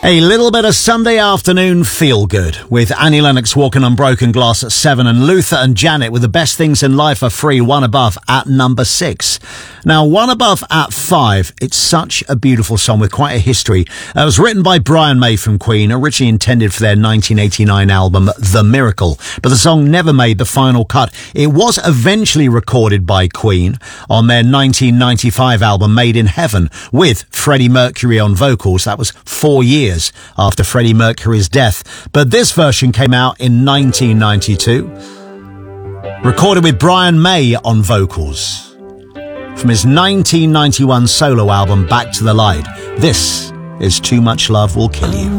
A little bit of Sunday afternoon feel good with Annie Lennox walking on broken glass at 7 and Luther and Janet with The Best Things in Life Are Free, One Above at number 6. Now, One Above at 5. It's such a beautiful song with quite a history. It was written by Brian May from Queen, originally intended for their 1989 album The Miracle, but the song never made the final cut. It was eventually recorded by Queen on their 1995 album Made in Heaven with Freddie Mercury on vocals. That was 4 years after Freddie Mercury's death, but this version came out in 1992, recorded with Brian May on vocals from his 1991 solo album Back to the Light. This is Too Much Love Will Kill You.